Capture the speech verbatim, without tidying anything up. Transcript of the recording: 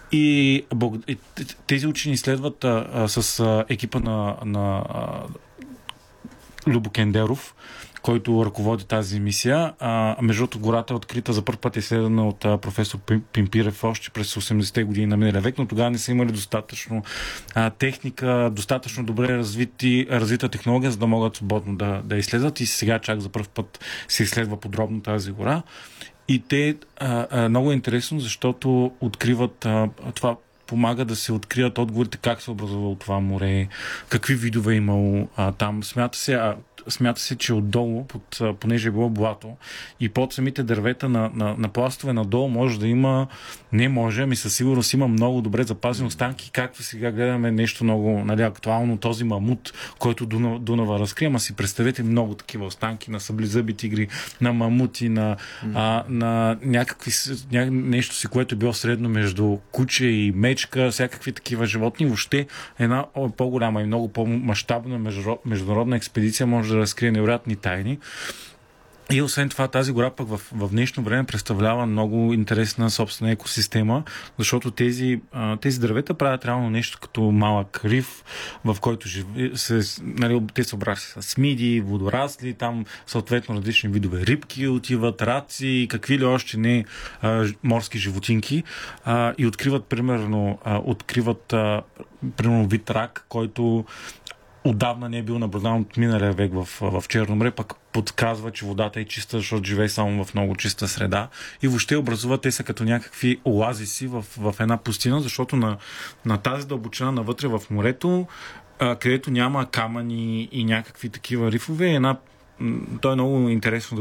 И тези учени изследват а, а, с а, екипа на, на а, Любо Кендеров, който ръководи тази мисия. А, между другото, гората е открита за първ път, изследвана от а, професор Пимпирев още през осемдесетте години на миналия век, но тогава не са имали достатъчно а, техника, достатъчно добре развити, развита технология, за да могат свободно да, да изследват. И сега чак за първ път се изследва подробно тази гора. И те а, а, много е интересно, защото откриват а, това помага да се открият отговорите как се е образувало това море, какви видове е имало а, там. Смята се, а, смята се, че отдолу, под, а, понеже е било блато, и под самите дървета на, на, на пластове надолу може да има, не може, ами със сигурност има много добре запазени останки, както сега гледаме нещо много, нали, актуално, този мамут, който Дунава, Дунава разкрие, ама си представете много такива останки на саблезъби тигри, на мамути, на, mm. а, на някакви, ня, нещо си, което е било средно между куче и мечка, всякакви такива животни. Въобще една по-голяма и много по-мащабна международна експедиция може да разкрие невероятни тайни. И освен това, тази гора пък в, в днешно време представлява много интересна собствена екосистема, защото тези, тези дървета правят реално нещо като малък риф, в който живи, се, нали, те се обращат с миди, водорасли, там съответно различни видове рибки отиват, раци, какви ли още не а, морски животинки, а, и откриват примерно, а, откриват а, примерно вид рак, който отдавна не е бил наблюдаван от миналия век в, в Черно море, пък подсказва, че водата е чиста, защото живее само в много чиста среда. И въобще образуват, те са като някакви оазиси в, в една пустина, защото на, на тази дълбочина навътре в морето, а, където няма камъни и някакви такива рифове, една, то е много интересно